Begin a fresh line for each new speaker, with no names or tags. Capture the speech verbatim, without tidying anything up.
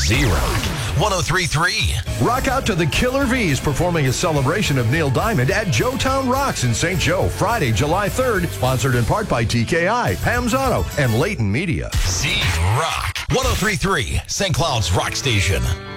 Z-Rock one oh three point three.
Rock out to the Killer V's performing a celebration of Neil Diamond at Joetown Rocks in Saint Joe, Friday, July third. Sponsored in part by T K I, Pam's Auto, and Leighton Media.
Z-Rock one oh three point three, Saint Cloud's Rock Station.